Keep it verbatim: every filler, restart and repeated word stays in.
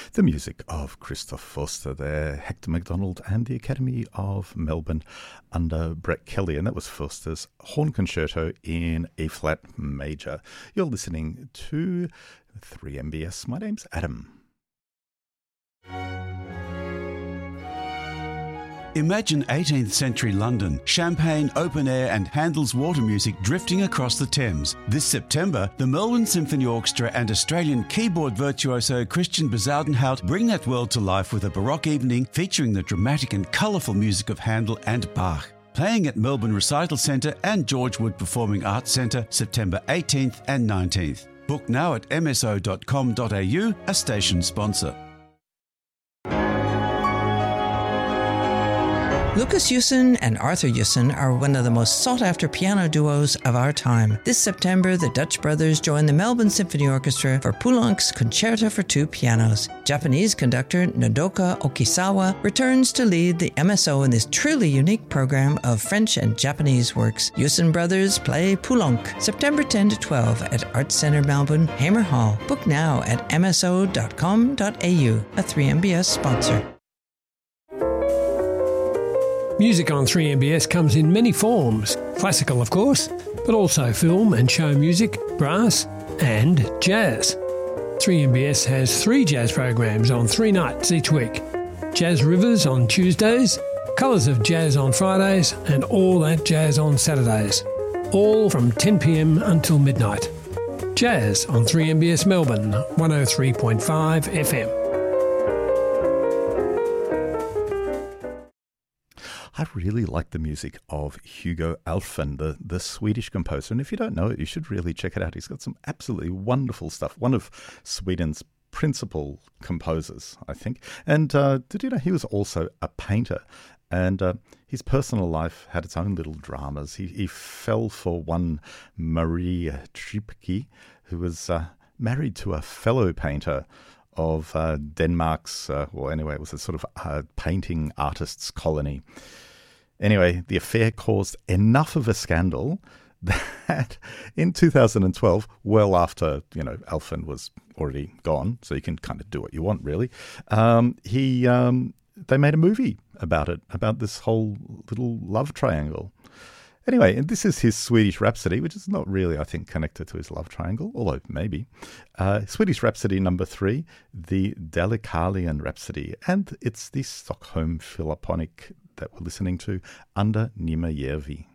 The music of Christoph Forster there, Hector MacDonald and the Academy of Melbourne under Brett Kelly, and that was Forster's Horn Concerto in E-flat major. You're listening to three M B S. My name's Adam. Imagine eighteenth century London, champagne, open air and Handel's water music drifting across the Thames. This September, the Melbourne Symphony Orchestra and Australian keyboard virtuoso Christian Bezuidenhout bring that world to life with a Baroque evening featuring the dramatic and colourful music of Handel and Bach. Playing at Melbourne Recital Centre and George Wood Performing Arts Centre September eighteenth and nineteenth. Book now at m s o dot com dot a u, a station sponsor. Lucas Yusin and Arthur Yusin are one of the most sought-after piano duos of our time. This September, the Dutch brothers join the Melbourne Symphony Orchestra for Poulenc's Concerto for Two Pianos. Japanese conductor Nodoka Okisawa returns to lead the M S O in this truly unique program of French and Japanese works. Yusin brothers play Poulenc, September tenth to twelfth at Arts Centre Melbourne, Hamer Hall. Book now at m s o dot com dot a u, a three M B S sponsor. Music on three M B S comes in many forms. Classical, of course, but also film and show music, brass and jazz. three M B S has three jazz programs on three nights each week. Jazz Rivers on Tuesdays, Colours of Jazz on Fridays and All That Jazz on Saturdays. All from ten p m until midnight. Jazz on three M B S Melbourne, one oh three point five F M. I really like the music of Hugo Alfvén, the, the Swedish composer. And if you don't know it, you should really check it out. He's got some absolutely wonderful stuff. One of Sweden's principal composers, I think. And uh, did you know he was also a painter? And uh, his personal life had its own little dramas. He, he fell for one Marie Tripke, who was uh, married to a fellow painter of uh, Denmark's, uh, well, anyway, it was a sort of uh, painting artists' colony. Anyway, the affair caused enough of a scandal that in two thousand twelve, well after, you know, Alfvén was already gone, so you can kind of do what you want, really, um, he um, they made a movie about it, about this whole little love triangle. Anyway, and this is his Swedish Rhapsody, which is not really, I think, connected to his love triangle, although maybe. Uh, Swedish Rhapsody number three, the Dalekarlian Rhapsody, and it's the Stockholm Philharmonic that we're listening to under Nima Järvi.